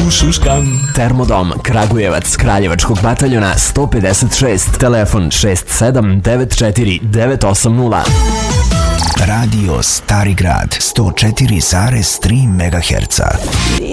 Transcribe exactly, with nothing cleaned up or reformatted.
šuškam. Termodom Kragujevac, Kraljevačkog bataljona sto pedeset šest, telefon šest sedam devet četiri devet osam nula. Radio Stari Grad sto četiri zarez tri megaherca.